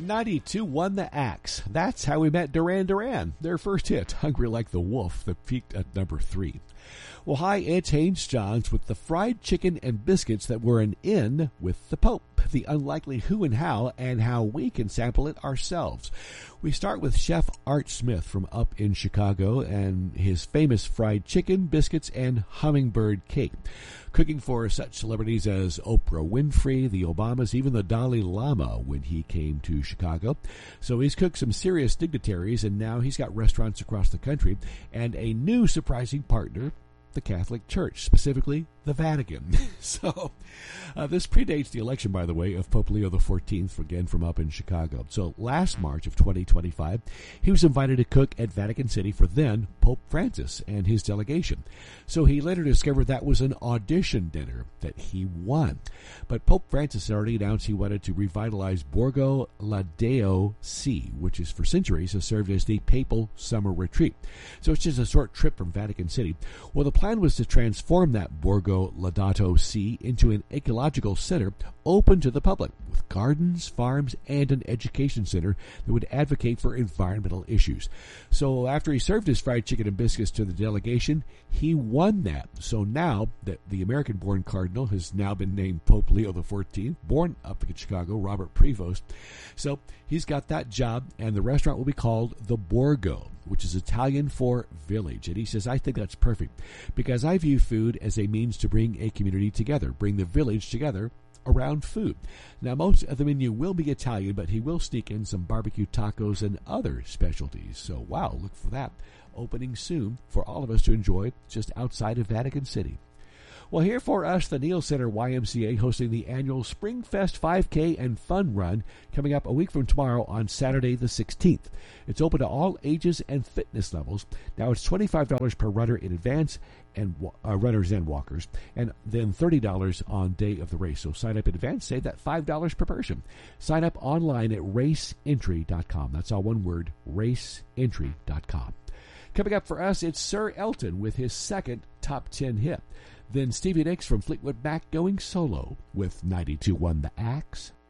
92 won the Axe. That's how we met Duran Duran. Their first hit, Hungry Like the Wolf, that peaked at number 3. Well, hi, it's Haynes Johns with the fried chicken and biscuits that were an in with the Pope, the unlikely who and how we can sample it ourselves. We start with Chef Art Smith from up in Chicago and his famous fried chicken, biscuits, and hummingbird cake. Cooking for such celebrities as Oprah Winfrey, the Obamas, even the Dalai Lama when he came to Chicago. So he's cooked some serious dignitaries, and now he's got restaurants across the country and a new surprising partner, the Catholic Church, specifically the Vatican. So this predates the election, by the way, of Pope Leo XIV, again from up in Chicago. So last March of 2025, he was invited to cook at Vatican City for then Pope Francis and his delegation. So he later discovered that was an audition dinner that he won. But Pope Francis already announced he wanted to revitalize Borgo Ladeo Sea, which is for centuries has served as the papal summer retreat. So it's just a short trip from Vatican City. Well, the plan was to transform that Borgo Laudato Si into an ecological center open to the public with gardens, farms, and an education center that would advocate for environmental issues. So after he served his fried chicken and biscuits to the delegation, he won that. So now that the American-born cardinal has now been named Pope Leo XIV, born up in Chicago, Robert Prevost. So he's got that job, and the restaurant will be called the Borgo, which is Italian for village. And he says, I think that's perfect because I view food as a means to bring a community together, bring the village together around food. Now, most of the menu will be Italian, but he will sneak in some barbecue tacos and other specialties. So, wow, look for that opening soon for all of us to enjoy just outside of Vatican City. Well, here for us, the Neal Center YMCA hosting the annual Spring Fest 5K and Fun Run coming up a week from tomorrow on Saturday the 16th. It's open to all ages and fitness levels. Now, it's $25 per runner in advance, and runners and walkers, and then $30 on day of the race. So sign up in advance, save that $5 per person. Sign up online at raceentry.com. That's all one word, raceentry.com. Coming up for us, it's Sir Elton with his second top 10 hit. Then Stevie Nicks from Fleetwood Mac going solo with 92 won the Axe.